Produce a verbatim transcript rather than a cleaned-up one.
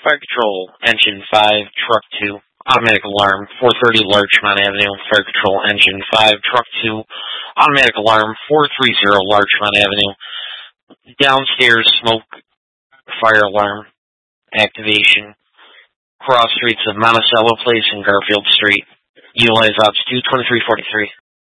Fire Control, Engine five, Truck two, Automatic Alarm, four thirty Larchmont Avenue. Fire Control, Engine five, Truck two, Automatic Alarm, four thirty Larchmont Avenue. Downstairs smoke fire alarm activation. Cross streets of Monticello Place and Garfield Street. Utilize ops two twenty-three forty-three.